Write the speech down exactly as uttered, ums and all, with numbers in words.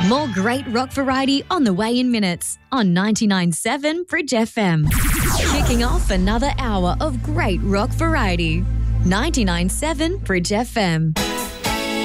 More great rock variety on the way in minutes on ninety-nine point seven Bridge F M. Kicking off another hour of great rock variety. ninety-nine point seven Bridge F M.